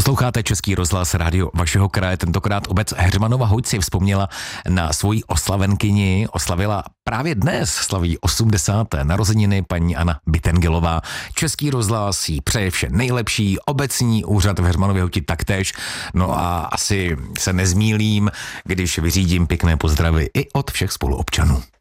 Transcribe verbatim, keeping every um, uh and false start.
Posloucháte Český rozhlas, rádio vašeho kraje. Tentokrát obec Heřmanova Hoď si vzpomněla na svoji oslavenkyni. Oslavila právě dnes, slaví osmdesáté narozeniny paní Anna Bittengelová. Český rozhlas jí přeje vše nejlepší, obecní úřad v Heřmanově Hoti taktéž. No a asi se nezmýlím, když vyřídím pěkné pozdravy i od všech spoluobčanů.